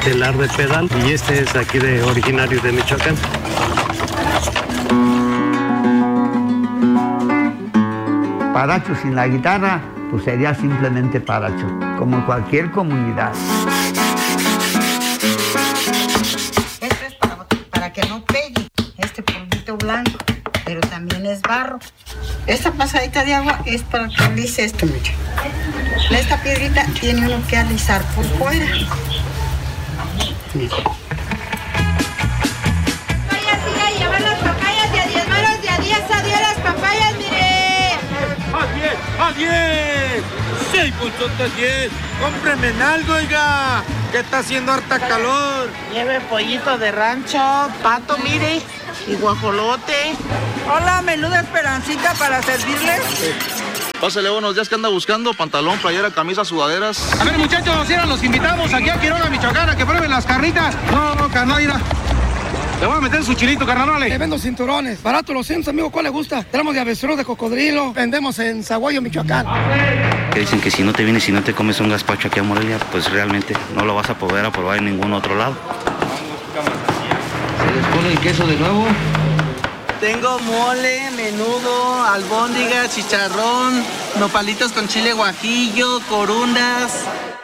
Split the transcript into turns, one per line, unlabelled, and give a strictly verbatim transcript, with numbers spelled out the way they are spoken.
telar de pedal, y este es aquí de originario de Michoacán.
Paracho sin la guitarra, pues sería simplemente Paracho, como cualquier comunidad.
Esto es para, para que no pegue este polvito blanco, pero también es barro. Esta pasadita de agua es para que alise esto, mira. Esta piedrita tiene uno que alisar por fuera. Mira.
Vaya, siga a llevar las papayas de a diez varos, de a diez a diez las papayas, mire.
¡A diez! ¡A diez! ¡Sí, pulsote diez! ¡Cómpreme en algo, oiga! Que está haciendo harta calor.
Lleve pollito de rancho, pato, mire, y guajolote.
Hola, menuda Esperancita para servirles.
Pásale, buenos días, que anda buscando pantalón, playera, camisa, sudaderas.
A ver, muchachos, ahora los invitamos aquí a Quiroga, Michoacán, a que prueben las carnitas. No, no, carnal, mira. Le voy a meter su chilito, carnal, vale.
Le vendo cinturones. Barato los cientos, amigo. ¿Cuál le gusta? Tenemos de avestruz, de cocodrilo. Vendemos en Zaguayo, Michoacán.
Que dicen que si no te vienes y no te comes un gazpacho aquí a Morelia, pues realmente no lo vas a poder probar en ningún otro lado.
¿Se les pone el queso de nuevo?
Tengo mole, menudo, albóndiga, chicharrón, nopalitos con chile guajillo, corundas.